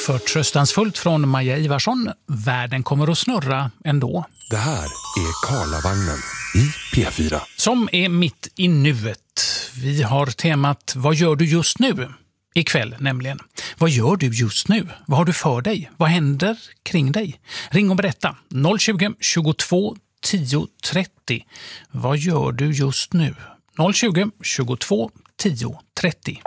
Förtröstansfullt från Maja Ivarsson. Världen kommer att snurra ändå. Det här är Karlavagnen i P4. Som är mitt i nuet. Vi har temat Vad gör du just nu? Ikväll nämligen. Vad gör du just nu? Vad har du för dig? Vad händer kring dig? Ring och berätta. 020 22 10 30. Vad gör du just nu? 020 22 10 30.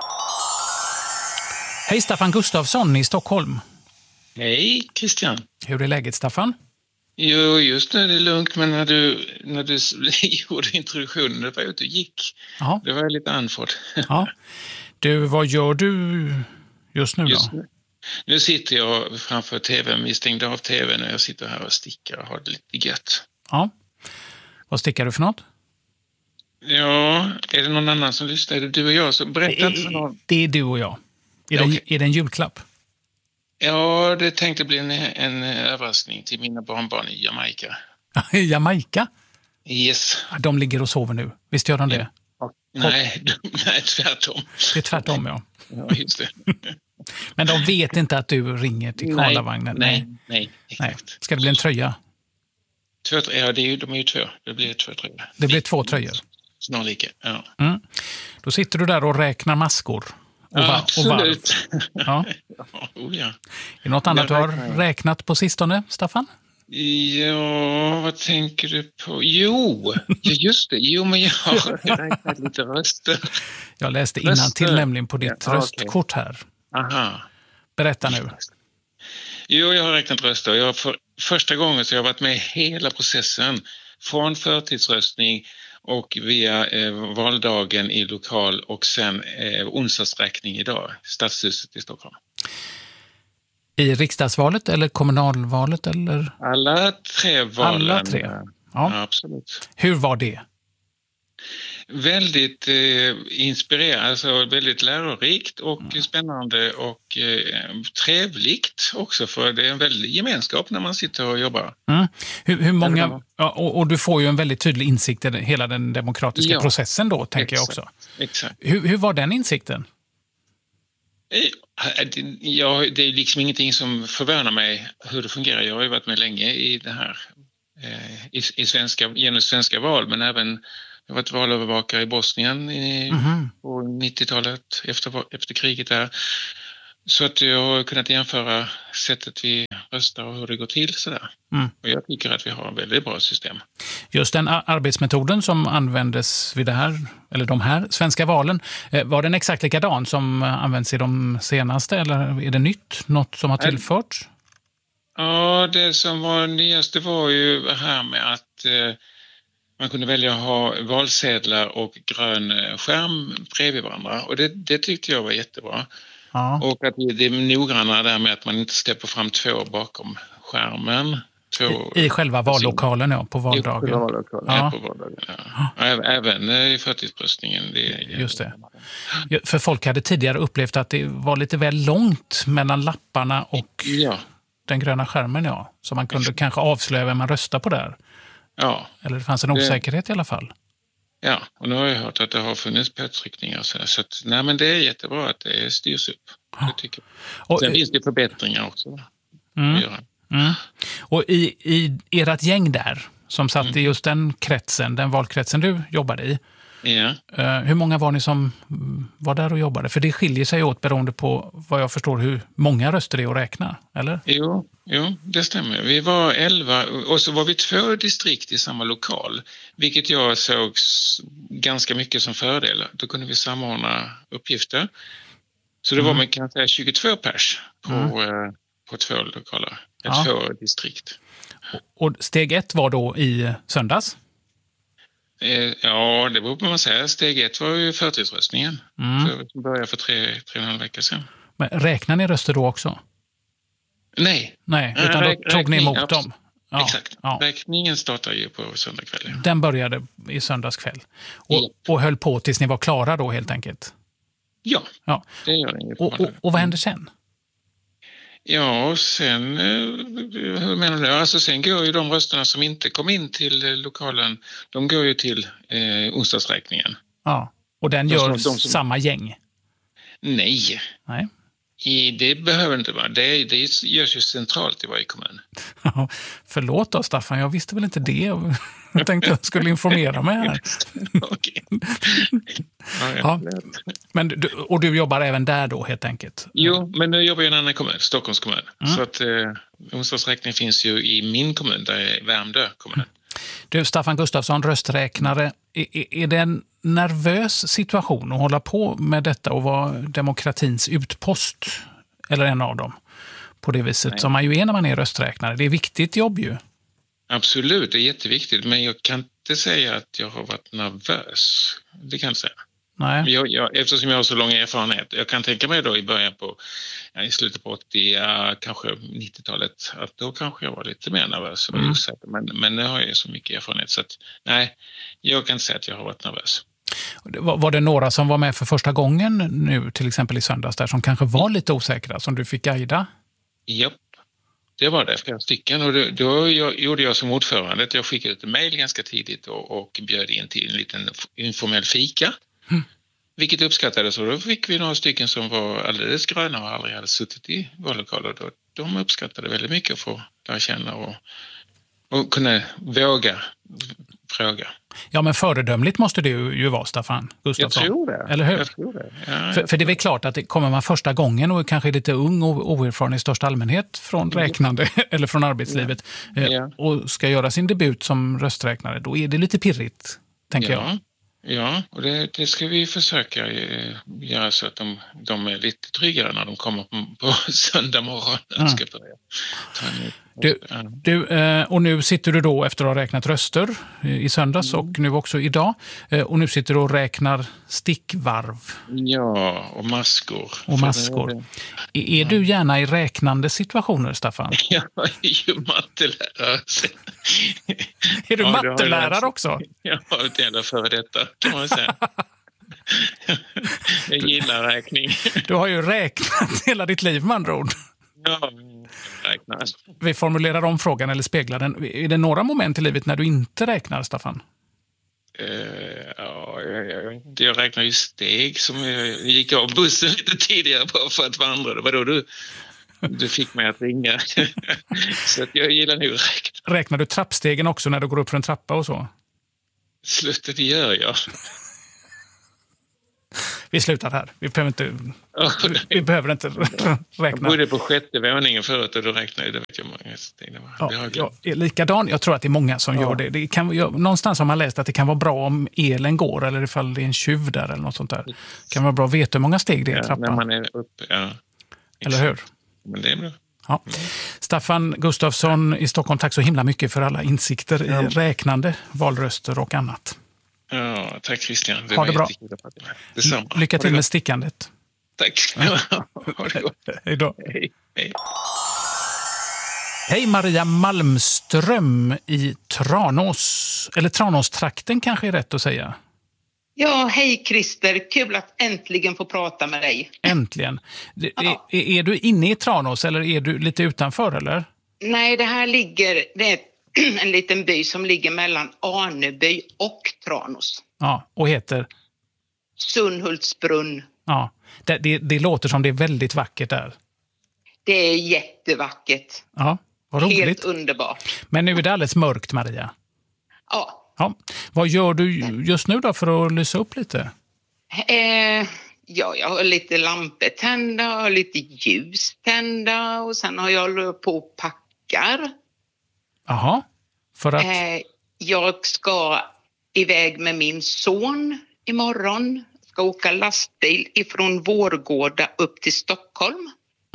Hej, Staffan Gustafsson i Stockholm. Hej Christian. Hur är läget, Staffan? Jo, just nu är det lugnt, men när du gjorde introduktionen, det var ju att du gick. Ja. Det var lite andfådd. Ja. Du, vad gör du just nu då? Nu sitter jag framför tvn, vi stängde av tvn och jag sitter här och stickar och har det lite gött. Ja. Vad stickar du för något? Ja, är det någon annan som lyssnar? Är det du och jag? Så berätta inte för någon. Det är du och jag. Är det en julklapp? Ja, det tänkte bli en överraskning till mina barnbarn i Jamaica. Jamaica? Yes. De ligger och sover nu. Visst gör de det? Ja. Nej, tvärtom. Det är tvärtom, ja. Ja, just det. Men de vet inte att du ringer till Karlavagnen? Nej. Ska det bli en tröja? Ja, de är ju två. Det blir 2 tröjor. Det blir 2 tröjor? Snarlika, ja. Mm. Då sitter du där och räknar maskor. Absolut. Ja. Ja. Är det något annat du har räknat på sistone, Staffan? Ja, vad tänker du på? Jo, just det. Jo, men jag har räknat lite röster. Jag läste innantill nämligen på ditt röstkort här. Aha. Berätta nu. Jo, jag har räknat röster. Jag för första gången så jag har varit med i hela processen. Från förtidsröstning och via valdagen i lokal och sen onsdagsräkning idag, Stadshuset i Stockholm. I riksdagsvalet eller kommunalvalet? Eller? Alla 3 valen. Alla 3? Ja, absolut. Hur var det? Väldigt inspirerande, alltså väldigt lärorikt och spännande och trevligt också, för det är en väldig gemenskap när man sitter och jobbar. Mm. Hur många, och du får ju en väldigt tydlig insikt i hela den demokratiska processen då, tänker jag också. Exakt. Hur var den insikten? Ja, det är liksom ingenting som förvånar mig hur det fungerar. Jag har ju varit med länge i det här genom svenska val, men även jag har varit valövervakare i Bosnien på 90-talet efter kriget där. Så att jag har kunnat jämföra sättet vi röstar och hur det går till sådär. Och jag tycker att vi har ett väldigt bra system. Just den arbetsmetoden som användes vid det här, eller de här svenska valen, var den exakt likadan som används i de senaste, eller är det nytt? Något som har tillförts? Ja, det som var nyast det var ju här med att man kunde välja att ha valsedlar och grön skärm bredvid varandra. Och det tyckte jag var jättebra. Ja. Och att det är noggrannare där med att man inte släpper fram 2 bakom skärmen. I själva vallokalen, på valdagen. I vallokalen, på valdagen, ja. Även i förtidsröstningen. Just det. För folk hade tidigare upplevt att det var lite väl långt mellan lapparna och den gröna skärmen, så man kunde kanske avslöja vem man röstar på där. Ja. Eller det fanns en osäkerhet i alla fall. Ja, och nu har jag hört att det har funnits påtryckningar så att, nej, men det är jättebra att det styrs upp. Det tycker jag. Sen finns det förbättringar också. Och i ert gäng där som satt i just den valkretsen du jobbade i, hur många var ni som var där och jobbade? För det skiljer sig åt beroende på vad jag förstår hur många röster det är att räkna, eller? Jo, det stämmer. Vi var 11 och så var vi 2 distrikt i samma lokal, vilket jag såg ganska mycket som fördel. Då kunde vi samordna uppgifter. Så det var man kan säga 22 pers på 2 lokaler, 2 distrikt. Och steg 1 var då i söndags? Ja, det beror på vad man säger. Steg 1 var ju förtidsröstningen. Som började för 3,5 veckor sedan. Men räknar ni röster då också? Nej, utan då tog ni emot dem? Ja, exakt. Ja. Räkningen startade ju på söndag kväll. Den började i söndags kväll. Och höll på tills ni var klara då helt enkelt? Ja. Det gör den ju. Och vad hände sen? Ja, och sen, hur menar du? Alltså sen går ju de rösterna som inte kom in till lokalen, de går ju till onsdagsräkningen. Ja, och den gör samma gäng? Nej. Det behöver inte vara. Det görs ju centralt i varje kommun. Ja, förlåt då, Staffan. Jag visste väl inte det. Jag tänkte att jag skulle informera mig här. Okej. Ja. Men du jobbar även där då, helt enkelt? Jo, men nu jobbar jag i en annan kommun, Stockholms kommun. Så att onsdagsräkning finns ju i min kommun, där är Värmdö kommun. Du, Staffan Gustafsson, rösträknare. Är det en nervös situation att hålla på med detta och vara demokratins utpost, eller en av dem, på det viset som man ju är när man är rösträknare? Det är viktigt jobb ju. Absolut, det är jätteviktigt, men jag kan inte säga att jag har varit nervös. Det kan jag säga. Nej. Eftersom jag har så lång erfarenhet. Jag kan tänka mig då i i slutet på 80, kanske 90-talet, att då kanske jag var lite mer nervös. Men nu har jag så mycket erfarenhet så att nej, jag kan inte säga att jag har varit nervös. Var det några som var med för första gången nu, till exempel i söndags, där som kanske var lite osäkra, som du fick guida? Japp. Det var det, flera stycken. Och då gjorde jag som ordförande att jag skickade ett mejl ganska tidigt och bjöd in till en liten informell fika. Vilket uppskattades, och då fick vi några stycken som var alldeles gröna och aldrig hade suttit i vallokaler. De uppskattade väldigt mycket att få lära känna och kunna våga fråga. Ja, men föredömligt måste det ju vara, Staffan Gustafsson. Jag tror det. Eller hur? Jag tror det. Ja, för det är väl klart att kommer man första gången och kanske är lite ung och oerfaren i största allmänhet från räknande eller från arbetslivet och ska göra sin debut som rösträknare, då är det lite pirrigt, tänker jag. Ja, och det ska vi försöka göra så att de är lite tryggare när de kommer på söndag morgon. Ska och nu sitter du då efter att ha räknat röster i söndags och nu också idag. Och nu sitter du och räknar stickvarv. Ja, och maskor. Är du gärna i räknande situationer, Staffan? Jag är ju mattelärare. Är du mattelärare också? Ja, det är före detta, kan man säga. Jag gillar räkning. Du har ju räknat hela ditt liv, med andra ord. Ja, räknar. Vi formulerar om frågan eller speglar den. Är det några moment i livet när du inte räknar, Staffan? Jag räknar ju steg som jag gick av bussen lite tidigare bara för att vandra. Det var då du fick mig att ringa. Så att jag gillar nog att räkna. Räknar du trappstegen också när du går upp för en trappa och så? Slutet gör jag. Vi slutar här. Vi behöver inte räkna. Jag bodde på 6:e våningen förut och då räknade jag. Det vet jag många steg. Jag är likadan. Jag tror att det är många som gör det. Någonstans har man läst att det kan vara bra om elen går eller ifall det är en tjuv där eller något sånt där. Det kan vara bra att veta hur många steg det är i trappan. När man är uppe, Eller hur? Men det är bra. Ja. Staffan Gustafsson i Stockholm, tack så himla mycket för alla insikter i räknande, valröster och annat. Ja, tack Christian. Ha det bra. Detsamma. Lycka till med stickandet. Tack. Ha det gott. Hej då. Hej. Hej, Maria Malmström i Tranås. Eller Tranåstrakten kanske är rätt att säga. Ja, hej Christer. Kul att äntligen få prata med dig. Äntligen. Är du inne i Tranås eller är du lite utanför, eller? Nej, det är en liten by som ligger mellan Arneby och Tranås. Ja, och heter? Sunhultsbrunn. Ja, det låter som det är väldigt vackert där. Det är jättevackert. Ja, vad roligt. Helt underbart. Men nu är det alldeles mörkt, Maria. Ja. Vad gör du just nu då för att lysa upp lite? Jag har lite lampor tända och lite ljus tända och sen har jag på och packar. Jaha, för att? Jag ska iväg med min son imorgon. Ska åka lastbil ifrån Vårgårda upp till Stockholm.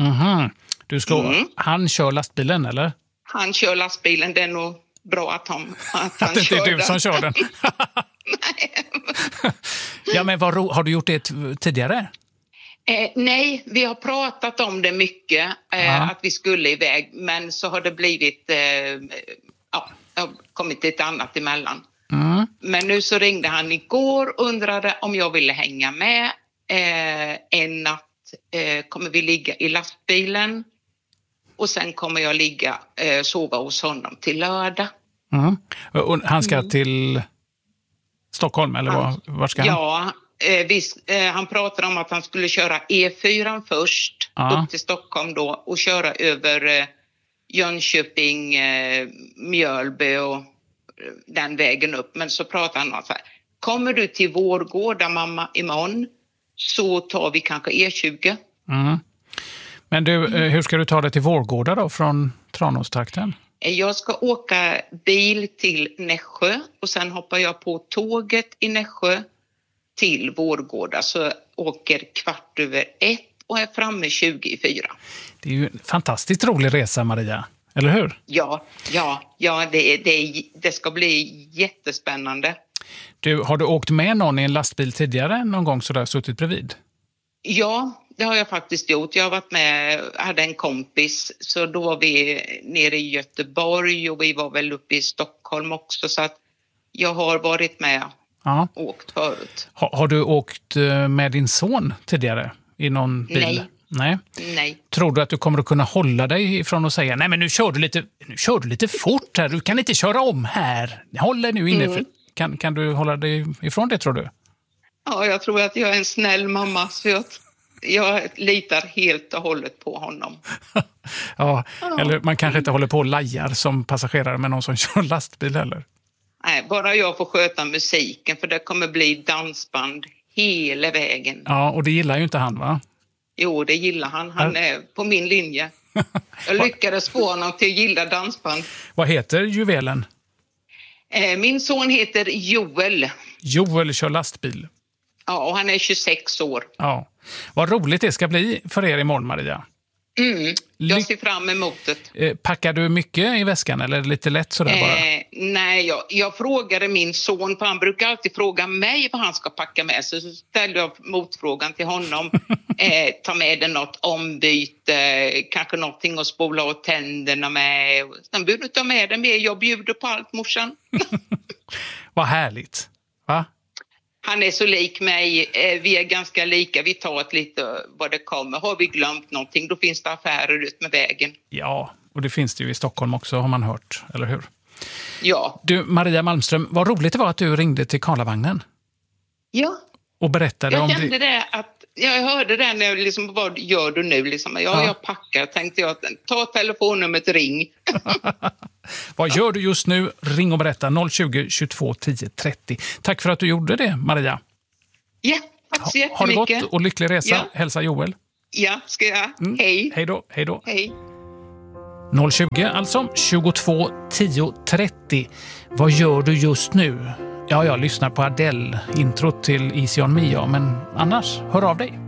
Han kör lastbilen, eller? Han kör lastbilen, det är nog bra att han att det inte är du som kör den. Nej. Ja, men har du gjort det tidigare? Nej, vi har pratat om det mycket, att vi skulle iväg, men så har det blivit, har kommit ett annat emellan. Men nu så ringde han igår och undrade om jag ville hänga med. En natt kommer vi ligga i lastbilen och sen kommer jag sova hos honom till lördag. Och han ska till Stockholm, eller var ska han? Ja, han pratade om att han skulle köra E4 först upp till Stockholm då och köra över Jönköping, Mjölby och den vägen upp. Men så pratade han så här: kommer du till Vårgårda, mamma, imorgon, så tar vi kanske E20. Men du, hur ska du ta dig till Vårgårda då från Tranåstrakten? Jag ska åka bil till Nässjö och sen hoppar jag på tåget i Nässjö till Vårgårda, så åker 1:15 och är framme 20:04. Det är ju en fantastiskt rolig resa, Maria, eller hur? Ja, det ska bli jättespännande. Du, har du åkt med någon i en lastbil tidigare någon gång så där suttit bredvid? Ja, det har jag faktiskt gjort. Jag har varit med, hade en kompis, så då var vi nere i Göteborg och vi var väl uppe i Stockholm också, så att jag har varit med och åkt förut. Har du åkt med din son tidigare i någon bil? Nej. Tror du att du kommer att kunna hålla dig ifrån att säga nej, men nu kör du lite fort här, du kan inte köra om här. Håll dig nu inne. Kan du hålla dig ifrån det, tror du? Ja, jag tror att jag är en snäll mamma, så jag litar helt och hållet på honom. Ja, eller man kanske inte håller på och lajar som passagerare med någon som kör lastbil heller. Nej, bara jag får sköta musiken, för det kommer bli dansband hela vägen. Ja, och det gillar ju inte han, va? Jo, det gillar han. Han är på min linje. Jag lyckades få honom till att gilla dansband. Vad heter juvelen? Min son heter Joel. Joel kör lastbil. Ja, och han är 26 år. Ja. Vad roligt det ska bli för er imorgon, Maria. Jag ser fram emot det. Packar du mycket i väskan eller lite lätt sådär bara? Nej, jag frågade min son, för han brukar alltid fråga mig vad han ska packa med. Så ställde jag motfrågan till honom. Ta med dig något ombyte, kanske någonting att spola åt tänderna med. Sen bjuder du ta med dig mer, jag bjuder på allt, morsan. Vad härligt, va? Han är så lik mig, vi är ganska lika, vi tar ett lite vad det kommer. Har vi glömt någonting, då finns det affärer ut med vägen. Ja, och det finns det ju i Stockholm också, har man hört, eller hur? Ja. Du, Maria Malmström, vad roligt det var att du ringde till Karlavagnen. Ja. Och berättade om... Jag kände det att, jag hörde det när jag liksom, vad gör du nu? Liksom, jag packar, tänkte jag, ta telefonnumret, ring. Vad gör du just nu? Ring och berätta 020 22 10 30. Tack för att du gjorde det, Maria. Ja, tack så jättemycket. Ha det gott och lycklig resa. Ja. Hälsa Joel. Ja, ska jag. Hej. Hej då. Hej då. Hej. 020, alltså 22 10 30. Vad gör du just nu? Ja, jag lyssnar på Adele, intro till Easy on Me, men annars, hör av dig.